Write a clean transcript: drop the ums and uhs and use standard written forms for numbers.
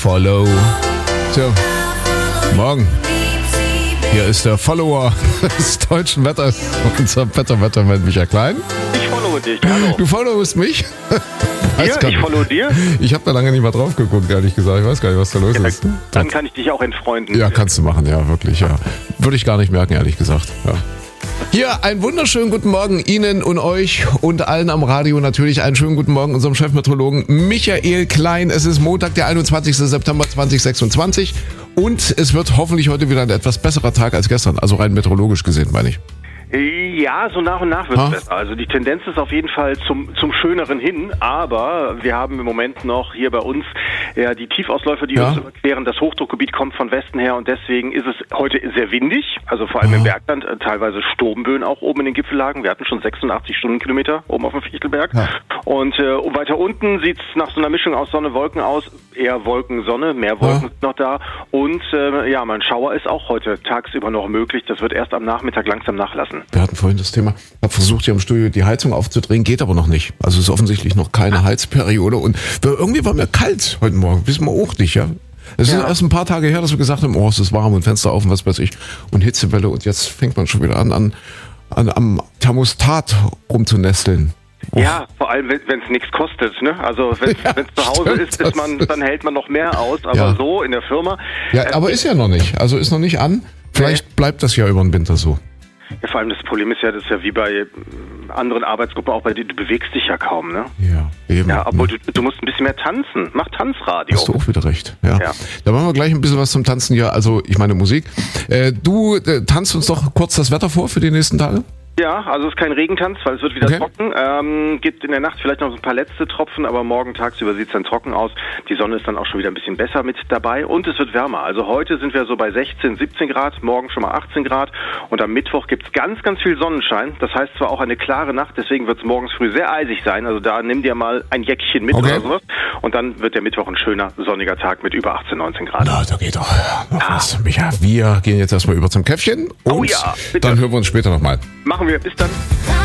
Follow. Tja, morgen. Hier ist der Follower des deutschen Wetters, unser Wettermann Michael Klein. Ich followe dich, hallo. Du followest mich? Ja, ich follow dir. Ich habe da lange nicht mal drauf geguckt, ehrlich gesagt. Ich weiß gar nicht, was da los ist. Dann kann ich dich auch entfreunden. Ja, kannst du machen, ja, wirklich, ja. Würde ich gar nicht merken, ehrlich gesagt, ja. Hier, einen wunderschönen guten Morgen Ihnen und euch und allen am Radio. Natürlich einen schönen guten Morgen unserem Chefmeteorologen Michael Klein. Es ist Montag, der 21. September 2026 und es wird hoffentlich heute wieder ein etwas besserer Tag als gestern. Also rein meteorologisch gesehen, meine ich. Ja, so nach und nach wird es besser. Also die Tendenz ist auf jeden Fall zum Schöneren hin, aber wir haben im Moment noch hier bei uns ja die Tiefausläufer, die uns überqueren. Das Hochdruckgebiet kommt von Westen her und deswegen ist es heute sehr windig, also vor allem im Bergland, teilweise Sturmböen auch oben in den Gipfellagen. Wir hatten schon 86 Stundenkilometer oben auf dem Fichtelberg. Ja. Und weiter unten sieht es nach so einer Mischung aus Sonne, Wolken aus, eher Wolken, Sonne, mehr Wolken sind noch da. Und mein Schauer ist auch heute tagsüber noch möglich. Das wird erst am Nachmittag langsam nachlassen. Wir hatten vorhin das Thema, ich habe versucht, hier im Studio die Heizung aufzudrehen, geht aber noch nicht. Also es ist offensichtlich noch keine Heizperiode und irgendwie war mir kalt heute Morgen, wissen wir auch nicht, ja. Es ist erst ein paar Tage her, dass wir gesagt haben, es ist warm und Fenster auf und was weiß ich und Hitzewelle und jetzt fängt man schon wieder an am Thermostat rumzunesteln. Ja, vor allem, wenn es nichts kostet, ne? Also wenn es zu Hause ist, dann hält man noch mehr aus, aber so in der Firma. Ja, aber ist ja noch nicht, also ist noch nicht an. Vielleicht bleibt das ja über den Winter so. Ja, vor allem das Problem ist ja, das ist ja wie bei anderen Arbeitsgruppen auch bei dir, du bewegst dich ja kaum, ne? Ja, eben. Ja, obwohl du musst ein bisschen mehr tanzen. Mach Tanzradio. Hast du auch wieder recht, ja. Da machen wir gleich ein bisschen was zum Tanzen hier, also ich meine Musik. Du tanzt uns doch kurz das Wetter vor für die nächsten Tage? Ja, also es ist kein Regentanz, weil es wird wieder trocken. Gibt in der Nacht vielleicht noch so ein paar letzte Tropfen, aber morgen tagsüber sieht es dann trocken aus. Die Sonne ist dann auch schon wieder ein bisschen besser mit dabei und es wird wärmer. Also heute sind wir so bei 16, 17 Grad, morgen schon mal 18 Grad und am Mittwoch gibt es ganz, ganz viel Sonnenschein. Das heißt zwar auch eine klare Nacht, deswegen wird es morgens früh sehr eisig sein. Also da nimm dir mal ein Jäckchen mit oder sowas und dann wird der Mittwoch ein schöner sonniger Tag mit über 18, 19 Grad. Na, da geht doch noch was. Micha, wir gehen jetzt erstmal über zum Käffchen und dann hören wir uns später nochmal. Machen wir. Bis dann.